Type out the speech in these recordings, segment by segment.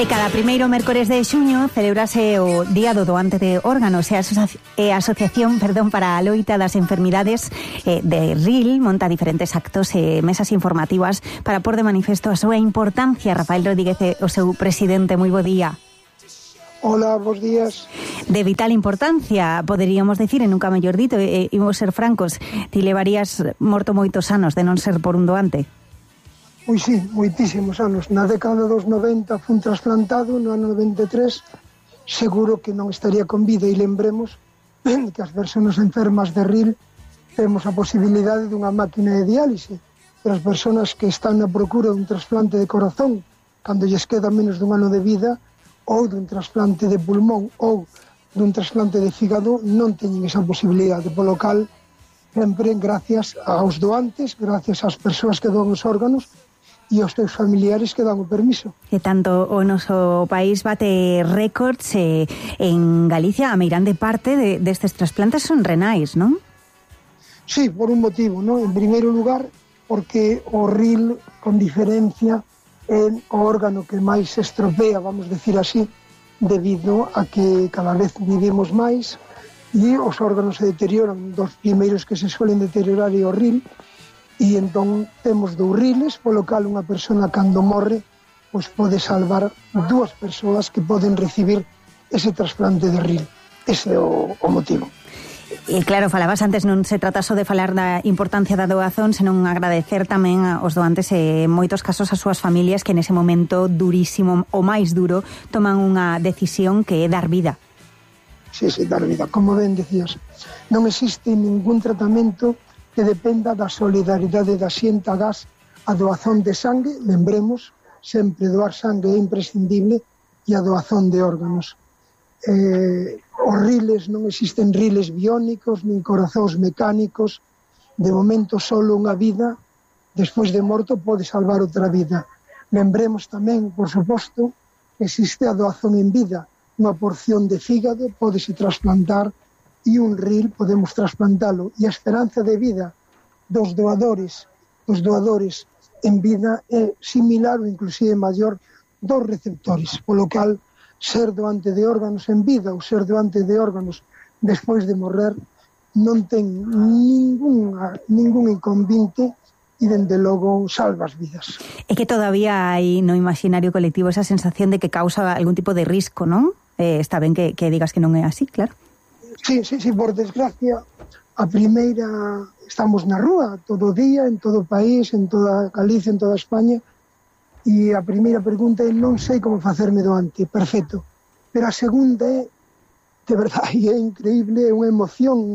E cada primeiro mércores de xuño celebrase o Día do Doante de Órganos e a Asociación para a Loita das Enfermidades de RIL monta diferentes actos e mesas informativas para pôr de manifesto a súa importancia. Rafael Rodríguez é o seu presidente. Moi bo día. Hola, bons días. De vital importancia, poderíamos decir, e nunca mellor dito, imos ser francos, ti levarías morto moitos anos de non ser por un doante. Pois sí, moitísimos anos. Na década dos 90 fun trasplantado, no ano 93 seguro que non estaría con vida, e lembremos que as persoas enfermas de RIL temos a posibilidade dunha máquina de diálise, pero as persoas que están na procura dun trasplante de corazón, cando lles queda menos dun ano de vida, ou dun trasplante de pulmón ou dun trasplante de fígado, non teñen esa posibilidade, polo cal sempre gracias aos doantes, gracias ás persoas que doan os órganos e aos teus familiares que dan o permiso. E tanto o noso país bate récords en Galicia, a meirande parte destes trasplantes son renais, non? Sí, por un motivo, non? En primeiro lugar, porque o RIL, con diferencia, é o órgano que máis se estropea, vamos decir así, debido a que cada vez vivimos máis e os órganos se deterioran. Dos primeiros que se suelen deteriorar é o RIL, e entón temos 2 riles, polo cal unha persona cando morre pois pode salvar 2 persoas que poden recibir ese trasplante de RIL. Ese é o motivo. E claro, falabas antes, non se trata só de falar da importancia da doazón, senón agradecer tamén aos doantes e en moitos casos as súas familias que nese momento durísimo, o máis duro, toman unha decisión que é dar vida. Sí, dar vida. Como ben decías, non existe ningún tratamento que dependa da solidaridade da xente agás a doazón de sangue. Lembremos, sempre doar sangue é imprescindible, e a doazón de órganos. Os riles, non existen riles biónicos, nin corazóns mecánicos. De momento, solo unha vida, despois de morto, pode salvar outra vida. Lembremos tamén, por suposto, que existe a doazón en vida. Unha porción de fígado pódese trasplantar e un RIL podemos trasplantalo, e a esperanza de vida dos doadores en vida é similar ou inclusive maior dos receptores, polo cal ser doante de órganos en vida ou ser doante de órganos despois de morrer non ten ningún inconvinte e dende logo salva as vidas. É que todavía hai no imaginario colectivo esa sensación de que causa algún tipo de risco, non? Está ben que digas que non é así, claro. Sí, por desgracia, a primeira, estamos na rúa todo o día, en todo o país, en toda Galicia, en toda España, e a primeira pregunta é: non sei como facerme doante. Perfecto. Pero a segunda é, de verdade, é increíble, é unha emoción.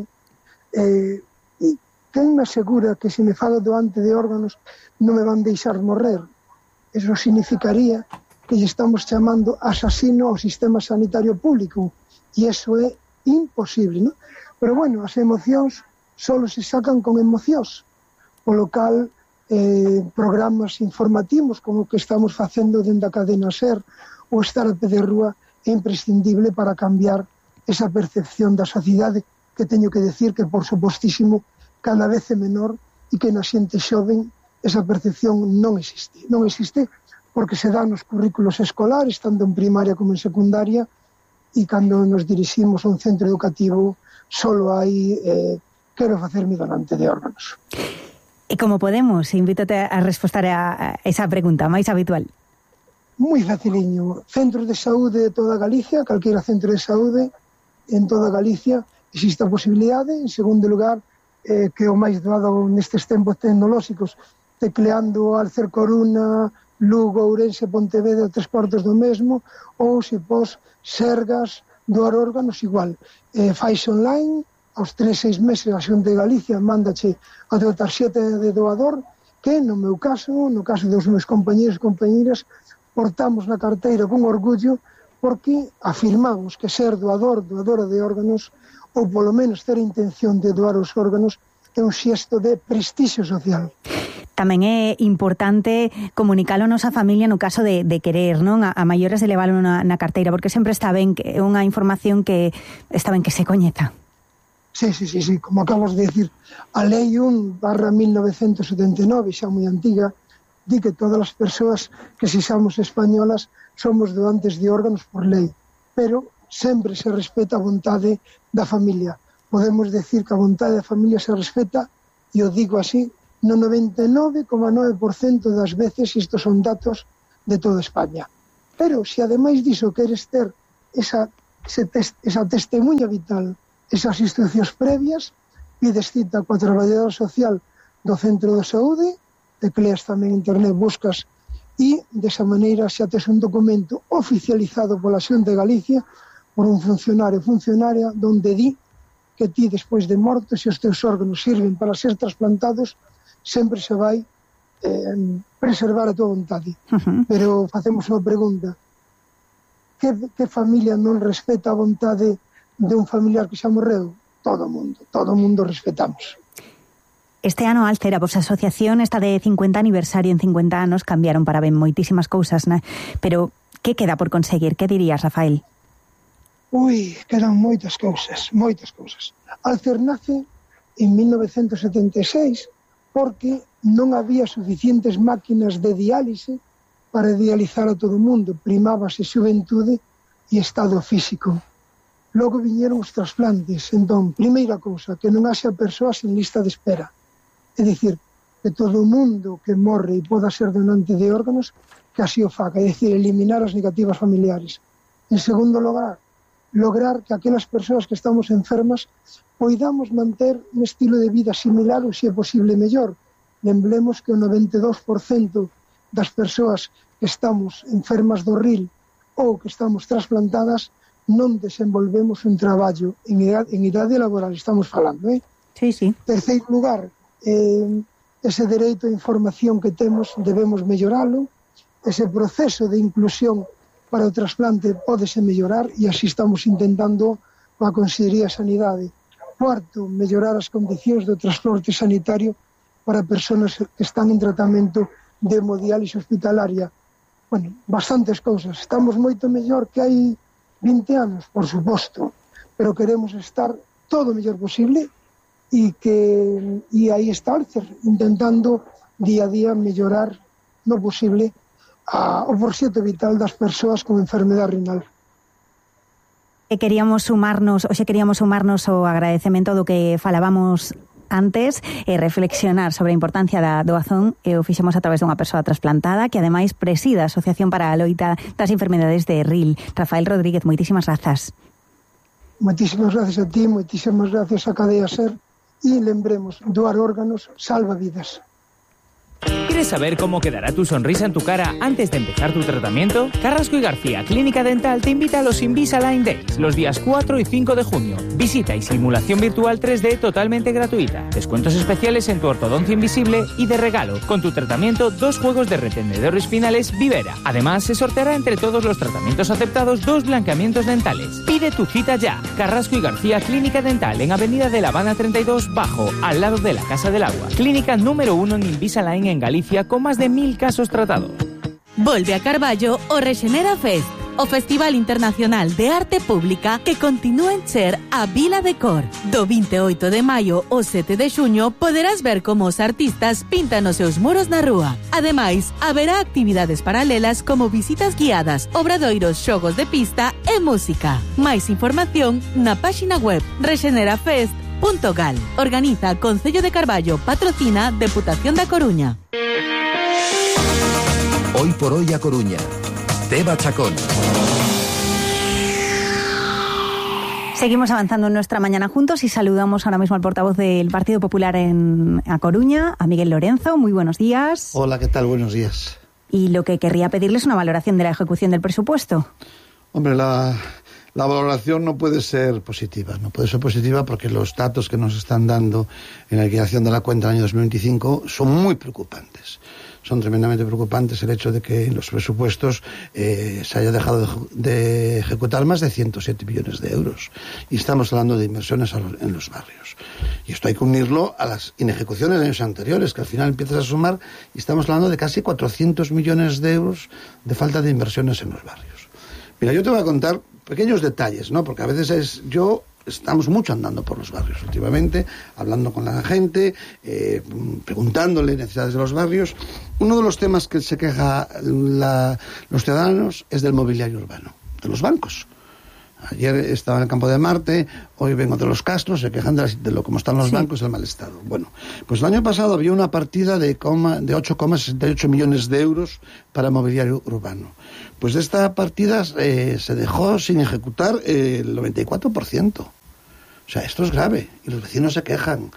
Quen me asegura que se me fago doante de órganos non me van deixar morrer? Eso significaría que lle estamos chamando asasino ao sistema sanitario público, e eso é imposible, non? Pero bueno, as emocións solo se sacan con emocións, polo cal programas informativos como o que estamos facendo dentro da cadena SER ou estar a pé de rúa é imprescindible para cambiar esa percepción da sociedade, que teño que decir que, por supostísimo, cada vez é menor, e que na xente xoven esa percepción non existe porque se dá nos currículos escolares, tanto en primaria como en secundaria, e cando nos diriximos a un centro educativo solo hai quero facerme donante de órganos. E como podemos? Invítate a responder a esa pregunta máis habitual. Moi faciliño. Centros de saúde de toda Galicia, calquera centro de saúde en toda Galicia existe a posibilidade. En segundo lugar, que o máis doado nestes tempos tecnolóxicos, tecleando Alcer Coruna, Lugo, Ourense, Pontevedra, 3 portos do mesmo, ou se pos Sergas, doar órganos, igual. Fais online, aos 3-6 meses a Xunta de Galicia mándache a tua tarxeta de doador, que no meu caso, no caso dos meus compañeros e compañeras, portamos na carteira con orgullo, porque afirmamos que ser doadora de órganos, ou polo menos ter a intención de doar os órganos, é un xesto de prestixio social. Tamén é importante comunicalo a nosa familia no caso de querer, non? A maiores de leválo na carteira, porque sempre está ben que é unha información que está ben que se coñeza. Sí, como acabas de decir, a Lei 1/1979, xa moi antiga, di que todas as persoas que sexamos españolas somos doantes de órganos por lei, pero sempre se respeta a vontade da familia. Podemos decir que a vontade da familia se respeta, e o digo así, no 99,9% das veces. Estos son datos de toda España. Pero se ademais diso queres ter esa testemunha vital, esas instruccións previas, pides cita coa traballadora social do centro de saúde, tecleas tamén en internet, buscas, e desa maneira xa tes un documento oficializado pola Xunta de Galicia por un funcionario ou funcionaria donde di que ti, despois de morto, se os teus órganos sirven para ser trasplantados, sempre se vai preservar a tua vontade. Pero facemos unha pregunta: que familia non respeta a vontade de un familiar que xa morreu? Todo o mundo respetamos. Este ano, Alcer, a vosa asociación está de 50 aniversario. En 50 anos cambiaron para ben moitísimas cousas, né? Pero que queda por conseguir? Que dirías, Rafael? Quedan moitas cousas. Alcer nace en 1976 porque non había suficientes máquinas de diálise para dializar a todo o mundo. Primábase xuventude e estado físico. Logo viñeron os trasplantes. Entón, primeira cousa, que non haxa persoas en lista de espera. É dicir, que todo o mundo que morre e poda ser donante de órganos, que así o faga. É dicir, eliminar as negativas familiares. En segundo lugar, lograr que aquelas persoas que estamos enfermas poidamos manter un estilo de vida similar ou, se é posible, mellor. Lembremos que o 92% das persoas que estamos enfermas do RIL ou que estamos trasplantadas non desenvolvemos un traballo en idade laboral, estamos falando, Sí. Terceiro lugar, ese dereito a información que temos debemos melloralo, ese proceso de inclusión para o trasplante pódese mellorar, e así estamos intentando coa Consellería de Sanidade. Cuarto, mellorar as condicións do transporte sanitario para persoas que están en tratamento de hemodiálise hospitalaria. Bueno, bastantes cousas. Estamos moito mellor que hai 20 anos, por suposto, pero queremos estar todo o mellor posible, e aí está Alcer, intentando día a día mellorar no posible o proxecto vital das persoas con enfermedade renal. Queríamos sumarnos ao agradecemento do que falábamos antes, reflexionar sobre a importancia da doazón, e o fixemos a través dunha persoa trasplantada que ademais preside a Asociación para a Loita das Enfermedades de RIL. Rafael Rodríguez, moitísimas grazas. Moitísimas gracias a ti, moitísimas gracias a Cadea Ser, e lembremos, doar órganos salva vidas. ¿Quieres saber cómo quedará tu sonrisa en tu cara antes de empezar tu tratamiento? Carrasco y García Clínica Dental te invita a los Invisalign Days los días 4 y 5 de junio. Visita y simulación virtual 3D totalmente gratuita. Descuentos especiales en tu ortodoncia invisible y de regalo, con tu tratamiento, 2 juegos de retenedores finales Vivera. Además, se sorteará entre todos los tratamientos aceptados 2 blanqueamientos dentales. Pide tu cita ya. Carrasco y García Clínica Dental en Avenida de La Habana 32 Bajo, al lado de la Casa del Agua. Clínica número 1 en Invisalign en Galicia, con más de 1000 casos tratados. Volve a Carballo o Rexenera Fest, o Festival Internacional de Arte Pública que continúa en ser a Vila de Cor. Do 28 de maio ao 7 de xuño poderás ver como os artistas pintan os seus muros na rúa. Ademais, haberá actividades paralelas como visitas guiadas, obradoiros, xogos de pista e música. Máis información na páxina web rexenerafest.gal. Organiza Concello de Carballo, patrocina Deputación da Coruña. Hoy por hoy a Coruña. Teba Chacón. Seguimos avanzando en nuestra mañana juntos y saludamos ahora mismo al portavoz del Partido Popular A Coruña, a Miguel Lorenzo. Muy buenos días. Hola, ¿qué tal? Buenos días. Y lo que querría pedirles es una valoración de la ejecución del presupuesto. Hombre, la valoración no puede ser positiva. No puede ser positiva porque los datos que nos están dando en la liquidación de la cuenta del año 2025 son muy preocupantes. Son tremendamente preocupantes el hecho de que en los presupuestos se haya dejado de ejecutar más de 107 millones de euros. Y estamos hablando de inversiones en los barrios. Y esto hay que unirlo a las inejecuciones de años anteriores, que al final empiezas a sumar, y estamos hablando de casi 400 millones de euros de falta de inversiones en los barrios. Mira, yo te voy a contar pequeños detalles, ¿no? Porque a veces yo estamos mucho andando por los barrios últimamente, hablando con la gente, preguntándole necesidades de los barrios. Uno de los temas que se queja los ciudadanos es del mobiliario urbano, de los bancos. Ayer estaba en el Campo de Marte, hoy vengo de los Castros, se quejan de lo como están los bancos, del mal estado. Bueno, pues el año pasado había una partida de 8,68 millones de euros para mobiliario urbano. Pues de esta partida se dejó sin ejecutar el 94%. O sea, esto es grave y los vecinos se quejan.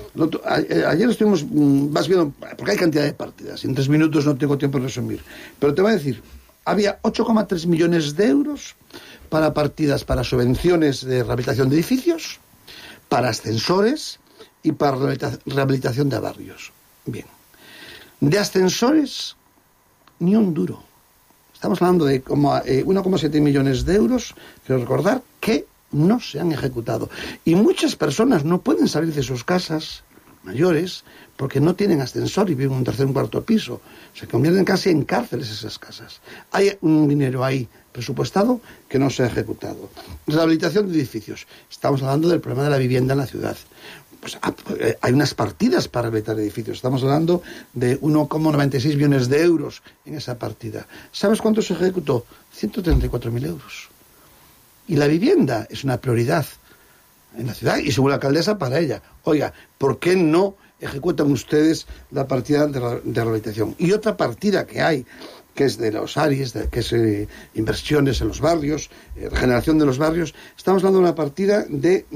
Ayer estuvimos más viendo, porque hay cantidad de partidas, y en 3 minutos no tengo tiempo de resumir, pero te voy a decir, había 8,3 millones de euros para partidas para subvenciones de rehabilitación de edificios, para ascensores y para rehabilitación de barrios. Bien. De ascensores, ni un duro. Estamos hablando de 1,7 millones de euros, quiero recordar, que no se han ejecutado. Y muchas personas no pueden salir de sus casas mayores porque no tienen ascensor y viven en un tercer o un cuarto piso. Se convierten casi en cárceles esas casas. Hay un dinero ahí presupuestado que no se ha ejecutado. Rehabilitación de edificios. Estamos hablando del problema de la vivienda en la ciudad. Pues hay unas partidas para rehabilitar edificios. Estamos hablando de 1,96 millones de euros en esa partida. ¿Sabes cuánto se ejecutó? 134.000 euros. Y la vivienda es una prioridad en la ciudad y según la alcaldesa para ella. Oiga, ¿por qué no ejecutan ustedes la partida de rehabilitación? Y otra partida que hay, que es de los ARIES, que es inversiones en los barrios, regeneración de los barrios, estamos hablando de una partida de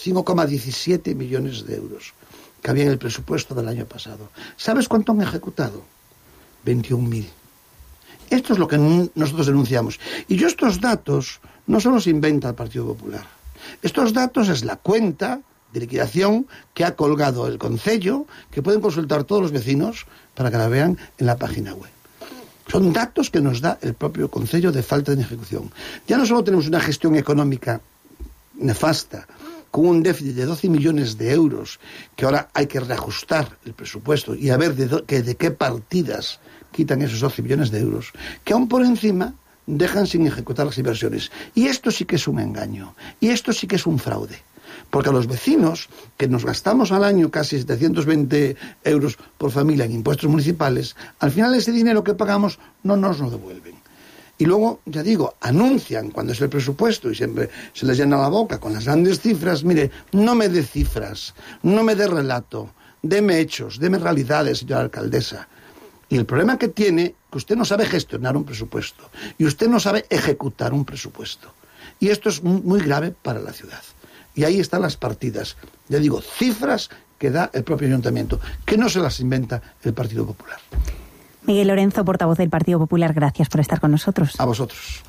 5,17 millones de euros que había en el presupuesto del año pasado. ¿Sabes cuánto han ejecutado? 21.000. Esto es lo que nosotros denunciamos. Y yo estos datos no solo se inventa el Partido Popular. Estos datos es la cuenta de liquidación que ha colgado el Concello, que pueden consultar todos los vecinos para que la vean en la página web. Son datos que nos da el propio Concello de falta de ejecución. Ya no solo tenemos una gestión económica nefasta, con un déficit de 12 millones de euros, que ahora hay que reajustar el presupuesto y a ver de qué partidas quitan esos 12 millones de euros, que aún por encima dejan sin ejecutar las inversiones. Y esto sí que es un engaño, y esto sí que es un fraude. Porque a los vecinos, que nos gastamos al año casi 720 euros por familia en impuestos municipales, al final ese dinero que pagamos no nos lo devuelven. Y luego, ya digo, anuncian cuando es el presupuesto y siempre se les llena la boca con las grandes cifras. Mire, no me dé cifras, no me dé relato, deme hechos, deme realidades, señora alcaldesa. Y el problema que tiene, que usted no sabe gestionar un presupuesto y usted no sabe ejecutar un presupuesto. Y esto es muy grave para la ciudad. Y ahí están las partidas, ya digo, cifras que da el propio ayuntamiento, que no se las inventa el Partido Popular. Miguel Lorenzo, portavoz del Partido Popular, gracias por estar con nosotros. A vosotros.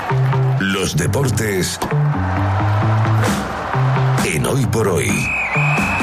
Los deportes en Hoy por Hoy.